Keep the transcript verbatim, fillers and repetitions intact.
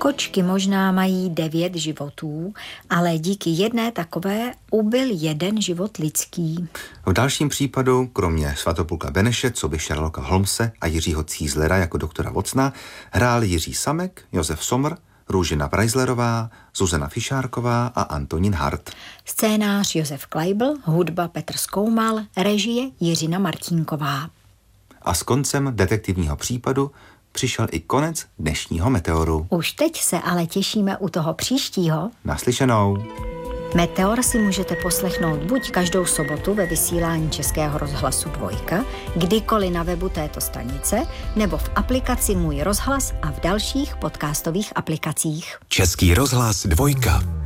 Kočky možná mají devět životů, ale díky jedné takové ubyl jeden život lidský. V dalším případu, kromě Svatopluka Beneše, co by Sherlocka Holmese a Jiřího Cízlera jako doktora Watsona, hrál Jiří Samek, Josef Somr, Růžena Preislerová, Zuzana Fišárková a Antonín Hart. Scénář Josef Kleibl, hudba Petr Skoumal, režie Jiřina Martínková. A s koncem detektivního případu přišel i konec dnešního Meteoru. Už teď se ale těšíme u toho příštího. Naslyšenou. Meteor si můžete poslechnout buď každou sobotu ve vysílání Českého rozhlasu Dvojka, kdykoliv na webu této stanice, nebo v aplikaci Můj rozhlas a v dalších podcastových aplikacích. Český rozhlas Dvojka.